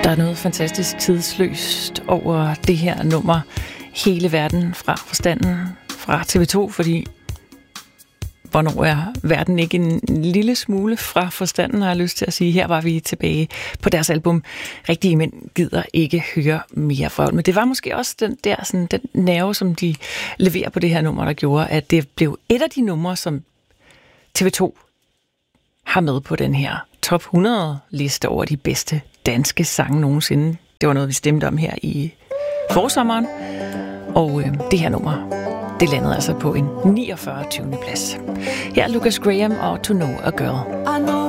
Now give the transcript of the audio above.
Der er noget fantastisk tidsløst over det her nummer. Hele verden fra forstanden fra TV2, fordi hvornår er verden ikke en lille smule fra forstanden, har jeg lyst til at sige. Her var vi tilbage på deres album Rigtige Mænd gider ikke høre mere vrøvl. Men det var måske også den nerve, som de leverer på det her nummer, der gjorde, at det blev et af de numre, som TV2 har med på den her top 100 liste over de bedste danske sange nogensinde. Det var noget, vi stemte om her i forsommeren. Og det her nummer, det landede altså på en 49. plads. Her er Lucas Graham og To Know a Girl.